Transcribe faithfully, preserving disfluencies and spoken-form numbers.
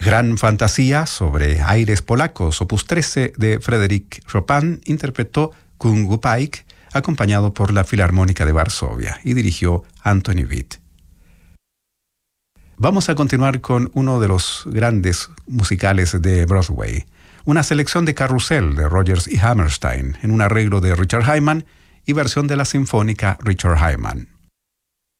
Gran Fantasía sobre aires polacos, opus trece de Frédéric Chopin, interpretó Kungu Pike, acompañado por la Filarmónica de Varsovia, y dirigió Anthony Witt. Vamos a continuar con uno de los grandes musicales de Broadway, una selección de Carrusel de Rodgers y Hammerstein, en un arreglo de Richard Hyman y versión de la Sinfónica Richard Hyman.